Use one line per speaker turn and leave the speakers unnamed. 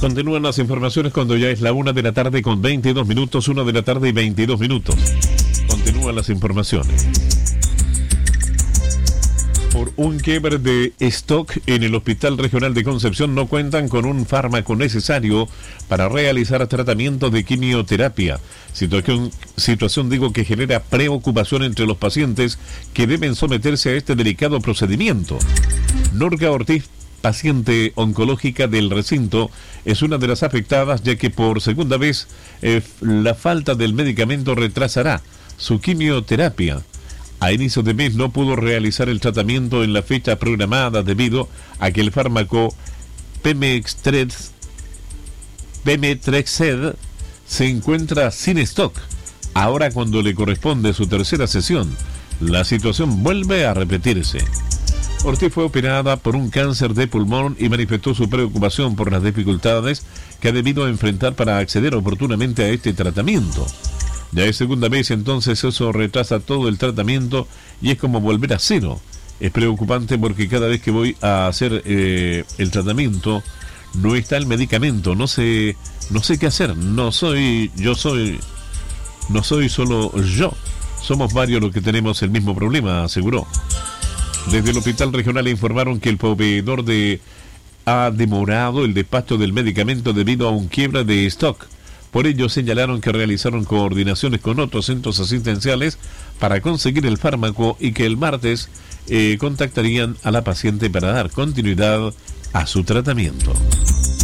Continúan las informaciones cuando ya es la 1 de la tarde con 22 minutos, 1 de la tarde y 22 minutos. Continúan las informaciones. Por un quiebre de stock en el Hospital Regional de Concepción no cuentan con un fármaco necesario para realizar tratamiento de quimioterapia. Situación que genera preocupación entre los pacientes que deben someterse a este delicado procedimiento. Norca Ortiz, paciente oncológica del recinto, es una de las afectadas, ya que por segunda vez la falta del medicamento retrasará su quimioterapia. A inicio de mes no pudo realizar el tratamiento en la fecha programada debido a que el fármaco Pemetrexed se encuentra sin stock. Ahora, cuando le corresponde su tercera sesión, la situación vuelve a repetirse. Ortiz fue operada por un cáncer de pulmón y manifestó su preocupación por las dificultades que ha debido enfrentar para acceder oportunamente a este tratamiento. Ya es segunda vez, entonces eso retrasa todo el tratamiento y es como volver a cero. Es preocupante porque cada vez que voy a hacer el tratamiento no está el medicamento, no sé qué hacer. No soy solo yo, somos varios los que tenemos el mismo problema, aseguró. Desde el Hospital Regional informaron que el proveedor ha demorado el despacho del medicamento debido a un quiebra de stock. Por ello señalaron que realizaron coordinaciones con otros centros asistenciales para conseguir el fármaco y que el martes contactarían a la paciente para dar continuidad a su tratamiento.